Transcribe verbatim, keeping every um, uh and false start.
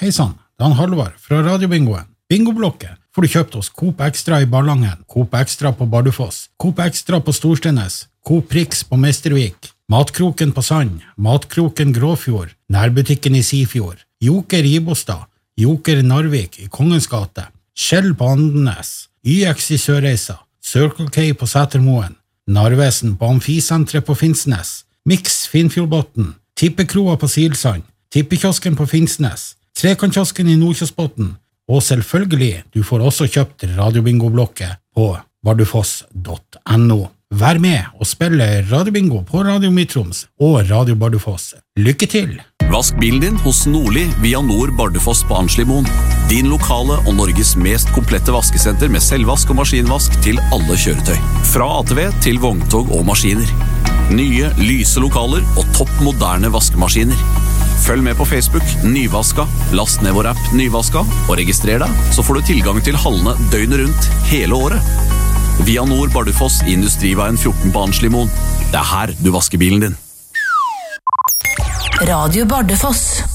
Hei sann, Dan Halvard fra Radiobingoen. Bingoblokke får du kjøpt hos Coop Extra i Ballangen, Coop Extra på Bardufoss, Coop Extra på Storstenes, Coop Prix på Mestervik, Matkroken på Sand, Matkroken Gråfjord, Nærbutikken i Sifjord, Joker i Ibostad, Joker Narvik i Kongens gate, Skjell på Andenes, Y X i Sørreisa, Circle K på Sætermoen, Narvesen på Amfisentret på Finnsnes, Mix Finnfjordbotten, Tippekroa på Silsand, Tippekiosken på Finnsnes, Trekantkiosken i Nordkjosbotten, og selvfølgelig, du får også kjøpt Radiobingo-blokket på bardufoss punktum no. Vær med og spille Radiobingo på Radio Midt-Troms og Radio Bardufoss. Lykke til! Vask bilen din hos Nordli via Nord Bardufoss på Arnslimoen. Din lokale og Norges mest komplette vaskesenter med selvvask og maskinvask til alle kjøretøy. Fra A T V til vogntog og maskiner. Nye, lyse lokaler og topp moderne vaskemaskiner. Følg med på Facebook, Nyvaska, last ned vår app Nyvaska, og registrer deg, så får du tilgang til hallene døgnet rundt hele året. Via Nord Bardufoss i Industriveien fjorten på Arnslimoen. Det er her du vasker bilen din. Radio Bardufoss.